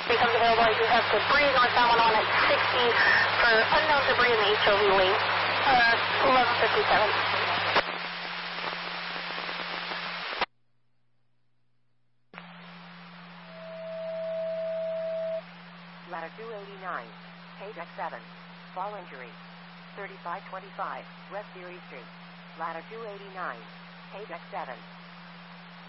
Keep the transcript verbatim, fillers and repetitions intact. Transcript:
becomes available, I do have debris northbound on at sixty for unknown debris in the H O V lane. Uh, eleven fifty-seven. Ladder two eighty-nine, K deck seven, fall injury, thirty-five twenty-five, West Erie Street. Ladder two eighty-nine, K deck seven.